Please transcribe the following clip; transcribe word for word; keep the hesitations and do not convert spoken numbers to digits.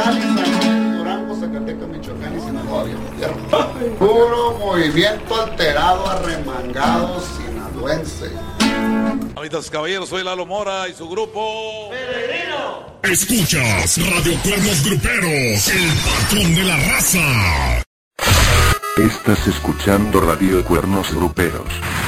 Mexicali, San Luis, Durango, Zacatecas, Michoacán y Sinaloa. Puro movimiento alterado, arremangado, sinaloense. Amitas caballeros, soy Lalo Mora y su grupo Peregrino. Escuchas Radio Cuernos Gruperos, el patrón de la raza. Estás escuchando Radio Cuernos Gruperos.